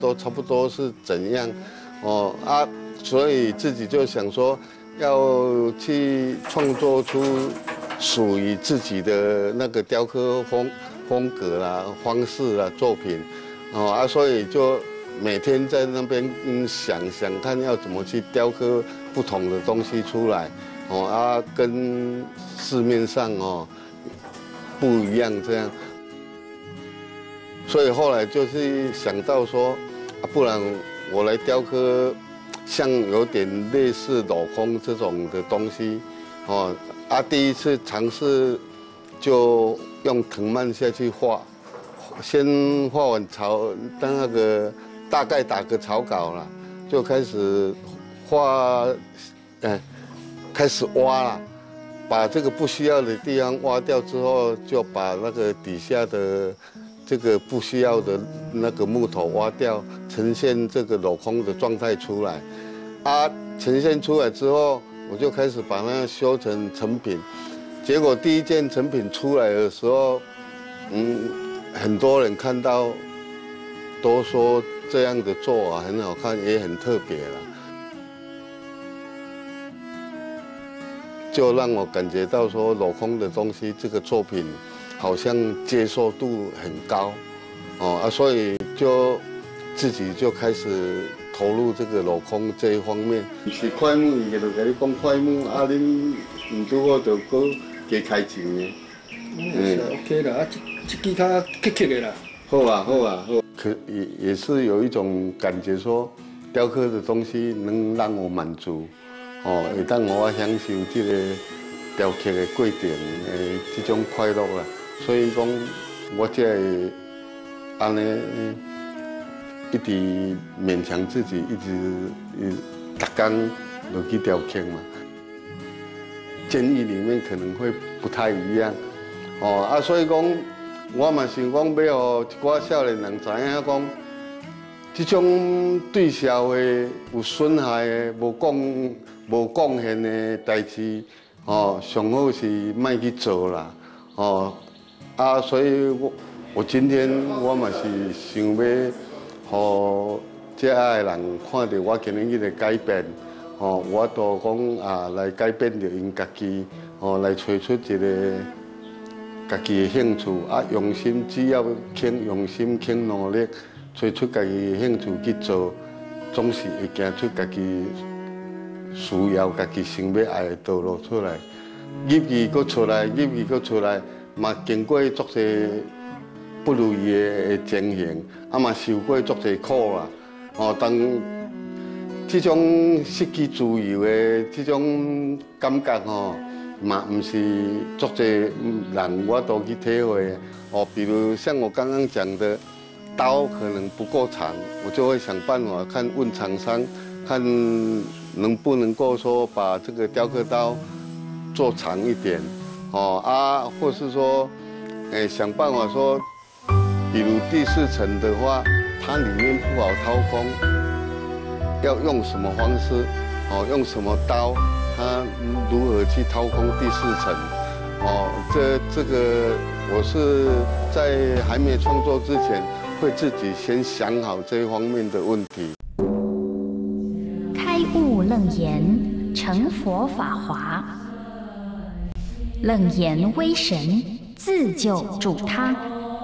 都差不多是怎样，所以自己就想说要去创作出属于自己的那个雕刻风格啦、方式啦、作品，所以就每天在那边想看要怎么去雕刻不同的东西出来，跟市面上不一样这样。所以后来就是想到说，不然我来雕刻像有点类似镂空这种的东西，第一次尝试就用藤蔓下去画，先画完那个大概打个草稿了，就开始画，开始挖了，把这个不需要的地方挖掉之后，就把那个底下的这个不需要的那个木头挖掉，呈现这个镂空的状态出来。呈现出来之后，我就开始把它修成成品。结果第一件成品出来的时候，很多人看到都说这样的做很好看，也很特别了，就让我感觉到说镂空的东西这个作品好像接受度很高，所以就自己就开始投入这个镂空这一方面。是块木，伊就甲你讲块木，恁唔拄好就搁加开钱的。 OK 啦，这支较刻刻的啦。 好啊，好啊，好。也是有一种感觉说，雕刻的东西能让我满足，会当我享受这个雕刻的过程的这种快乐啦。所以讲，我才会安尼一直勉强自己，一直打工落去雕刻嘛。建议里面可能会不太一样，所以讲，我嘛想讲要让一寡少年人知影讲，这种对社会有损害的、无贡献的代志，上好是莫去做啦，所以我今天我嘛是想要，互这爱的人看到我今日的改变。我都讲来改变着因家己，来找出一个家己的兴趣，用心，只要肯用心、肯努力，找出家己的兴趣去做，总是会行出家己需要、家己想要爱的道路出来。业绩搁出来，业绩搁出来，嘛经过足侪不如意的情形，嘛受过足侪苦啦。当这种失去自由的这种感觉嘛不是足侪人我都去体会的。比如像我刚刚讲的，刀可能不够长，我就会想办法问厂商，看能不能够说把这个雕刻刀做长一点，或是说，想办法说，比如第4层的话，它里面不好掏空。要用什么方式？用什么刀？它如何去掏空第4层？这个我是在还没创作之前，会自己先想好这一方面的问题。 开悟楞严，成佛法华。楞严威神，自救主他。